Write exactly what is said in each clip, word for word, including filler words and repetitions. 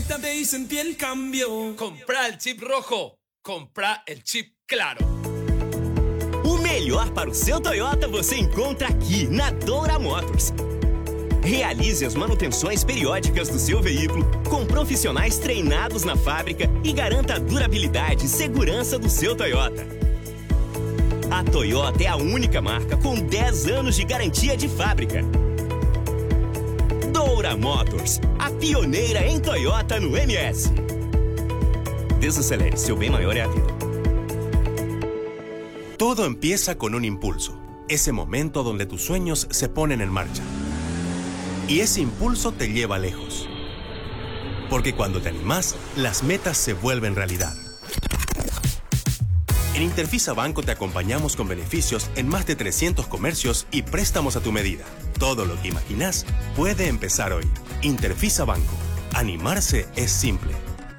conéctate y sentí el cambio. Comprá el chip rojo, comprá el chip Claro. O melhor para o seu Toyota você encontra aqui na Doura Motors. Realize as manutenções periódicas do seu veículo com profissionais treinados na fábrica e garanta a durabilidade e segurança do seu Toyota. A Toyota é a única marca com dez anos de garantia de fábrica. Doura Motors, a pioneira em Toyota no M S. Desacelere, seu bem maior é a vida. Todo empieza con un impulso, ese momento donde tus sueños se ponen en marcha. Y ese impulso te lleva lejos. Porque cuando te animás, las metas se vuelven realidad. En Interfisa Banco te acompañamos con beneficios en más de trescientos comercios y préstamos a tu medida. Todo lo que imaginás puede empezar hoy. Interfisa Banco. Animarse es simple.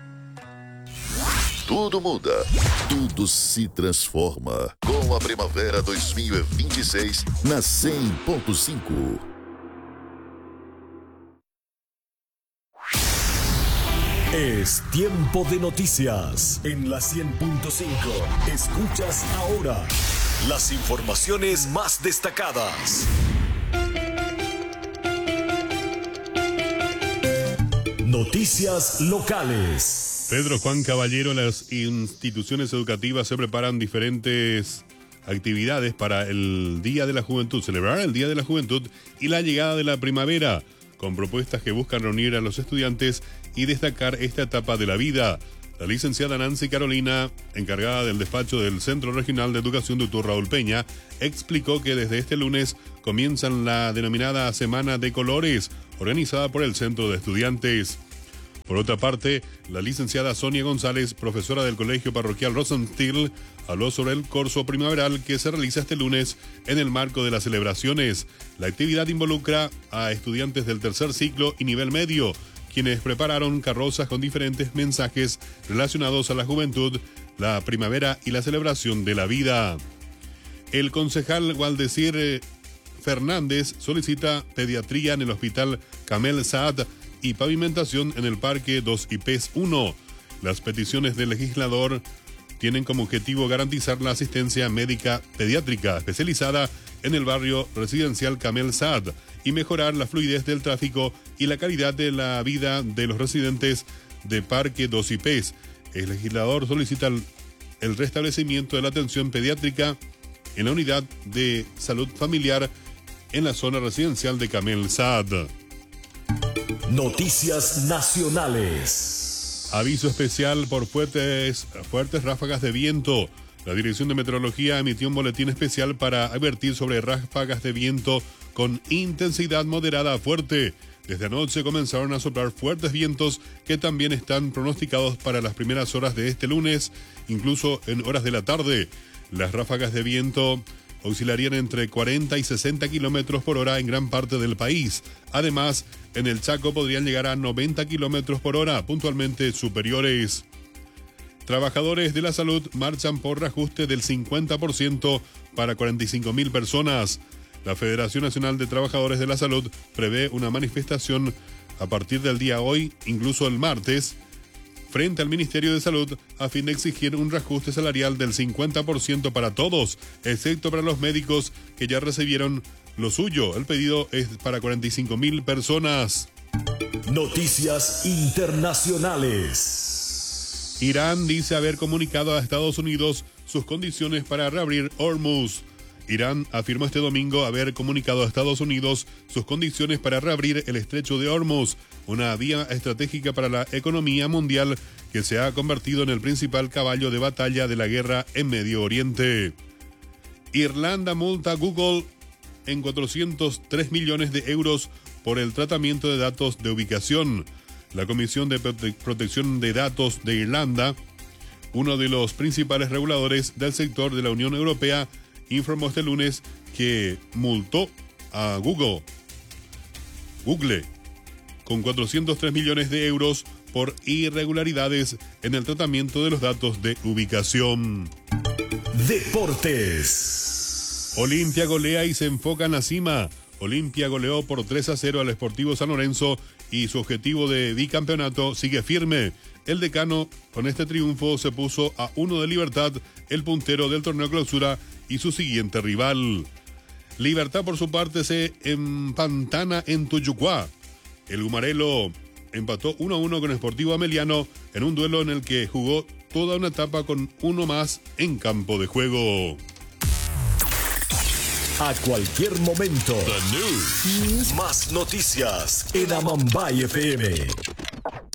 Tudo muda, tudo se transforma. Com a Primavera dois mil e vinte e seis na cem ponto cinco. Es tiempo de noticias en la cien punto cinco. Escuchas ahora las informaciones más destacadas. Noticias locales. Pedro Juan Caballero, las instituciones educativas se preparan diferentes actividades para el Día de la Juventud, celebrar el Día de la Juventud y la llegada de la primavera, con propuestas que buscan reunir a los estudiantes y destacar esta etapa de la vida. La licenciada Nancy Carolina, encargada del despacho del Centro Regional de Educación Doctor Raúl Peña, explicó que desde este lunes comienzan la denominada Semana de Colores, organizada por el Centro de Estudiantes. Por otra parte, la licenciada Sonia González, profesora del Colegio Parroquial Rosenstiel, habló sobre el corso primaveral que se realiza este lunes en el marco de las celebraciones. La actividad involucra a estudiantes del tercer ciclo y nivel medio, quienes prepararon carrozas con diferentes mensajes relacionados a la juventud, la primavera y la celebración de la vida. El concejal Waldecir Fernández solicita pediatría en el Hospital Kamel Saad y pavimentación en el Parque dos I P E S uno. Las peticiones del legislador tienen como objetivo garantizar la asistencia médica pediátrica especializada en el barrio residencial Kamel Saad y mejorar la fluidez del tráfico y la calidad de la vida de los residentes de Parque dos I P E S. El legislador solicita el, el restablecimiento de la atención pediátrica en la unidad de salud familiar en la zona residencial de Kamel Saad. Noticias nacionales. Aviso especial por fuertes, fuertes ráfagas de viento. La Dirección de Meteorología emitió un boletín especial para advertir sobre ráfagas de viento con intensidad moderada a fuerte. Desde anoche comenzaron a soplar fuertes vientos que también están pronosticados para las primeras horas de este lunes, incluso en horas de la tarde. Las ráfagas de viento oscilarían entre cuarenta y sesenta kilómetros por hora en gran parte del país. Además, en el Chaco podrían llegar a noventa kilómetros por hora, puntualmente superiores. Trabajadores de la salud marchan por reajuste del cincuenta por ciento para cuarenta y cinco mil personas. La Federación Nacional de Trabajadores de la Salud prevé una manifestación a partir del día hoy, incluso el martes, frente al Ministerio de Salud a fin de exigir un reajuste salarial del cincuenta por ciento para todos, excepto para los médicos que ya recibieron lo suyo. El pedido es para cuarenta y cinco mil personas. Noticias internacionales. Irán dice haber comunicado a Estados Unidos sus condiciones para reabrir Hormuz. Irán afirmó este domingo haber comunicado a Estados Unidos sus condiciones para reabrir el estrecho de Hormuz, una vía estratégica para la economía mundial que se ha convertido en el principal caballo de batalla de la guerra en Medio Oriente. Irlanda multa a Google en cuatrocientos tres millones de euros por el tratamiento de datos de ubicación. La Comisión de Prote- Protección de Datos de Irlanda, uno de los principales reguladores del sector de la Unión Europea, informó este lunes que multó a Google, Google con cuatrocientos tres millones de euros por irregularidades en el tratamiento de los datos de ubicación. Deportes. Olimpia golea y se enfoca en la cima. Olimpia goleó por tres a cero al Sportivo San Lorenzo y su objetivo de bicampeonato sigue firme. El Decano, con este triunfo, se puso a uno de Libertad, el puntero del torneo clausura y su siguiente rival. Libertad, por su parte, se empantana en Tuyucuá. El Gumarelo empató uno a uno con Sportivo Ameliano en un duelo en el que jugó toda una etapa con uno más en campo de juego. A cualquier momento. The News. Más noticias en Amambay F M.